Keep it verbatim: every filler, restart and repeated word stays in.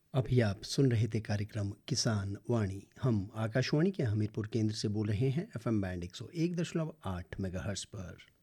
अभी आप सुन रहे थे कार्यक्रम किसान वाणी। हम आकाशवाणी के हमीरपुर केंद्र से बोल रहे हैं एफएम बैंड एक सौ एक दशमलव आठ मेगाहर्ट्ज पर।